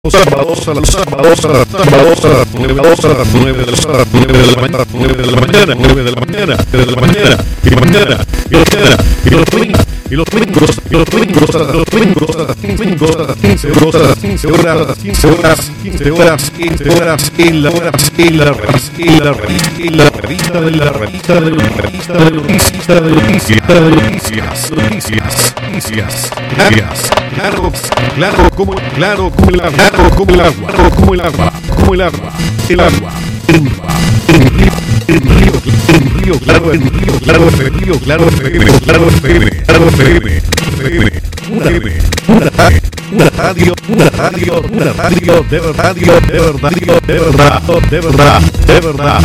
sábados a las 9 de la mañana, 9 de la mañana, y los domingos a las 15 horas, en la revista de noticias, claro como el agua, en Río Claro, una radio de verdad.